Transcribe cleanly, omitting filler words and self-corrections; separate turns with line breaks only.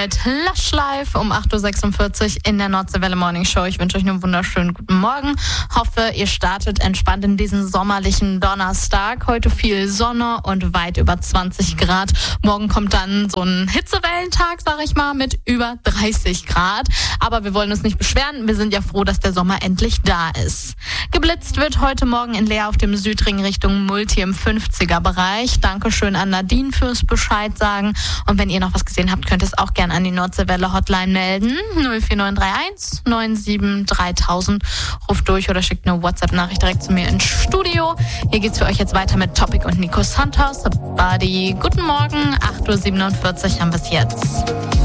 mit Lush Live um 8.46 Uhr in der Nordseewelle Morning Show. Ich wünsche euch einen wunderschönen guten Morgen. Hoffe, ihr startet entspannt in diesen sommerlichen Donnerstag. Heute viel Sonne und weit über 20 Grad. Morgen kommt dann so ein Hitzewellentag, sag ich mal, mit über 30 Grad. Aber wir wollen uns nicht beschweren. Wir sind ja froh, dass der Sommer endlich da ist. Geblitzt wird heute Morgen in Leer auf dem Südring Richtung Multi im 50er-Bereich. Dankeschön an Nadine fürs Bescheid sagen. Und wenn ihr noch was gesehen habt, könnt ihr es auch gerne an die Nordseewelle Hotline melden. 04931 97 3000. Ruft durch oder schickt eine WhatsApp-Nachricht direkt zu mir ins Studio. Hier geht's für euch jetzt weiter mit Topic und Nico Santos. Buddy, guten Morgen. 8.47 Uhr haben wir es jetzt.